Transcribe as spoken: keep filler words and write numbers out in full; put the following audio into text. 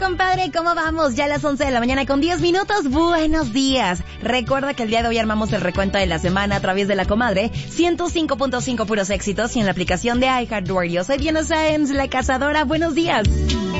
compadre? ¿Cómo vamos? Ya a las once de la mañana con diez minutos. Buenos días. Recuerda que el día de hoy armamos el recuento de la semana a través de La Comadre, ciento cinco punto cinco puros éxitos y en la aplicación de iHeartRadio. Soy Diana Sáenz, la cazadora. Buenos días.